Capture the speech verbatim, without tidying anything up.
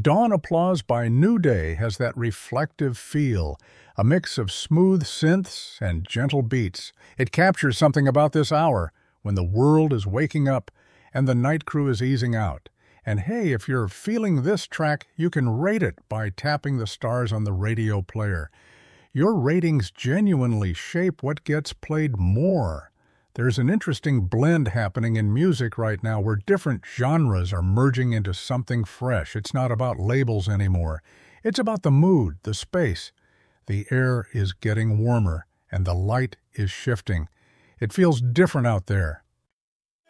Dawn Applause by New Day has that reflective feel, a mix of smooth synths and gentle beats. It captures something about this hour, when the world is waking up and the night crew is easing out. And hey, if you're feeling this track, you can rate it by tapping the stars on the radio player. Your ratings genuinely shape what gets played more. There's an interesting blend happening in music right now where different genres are merging into something fresh. It's not about labels anymore. It's about the mood, the space. The air is getting warmer and the light is shifting. It feels different out there.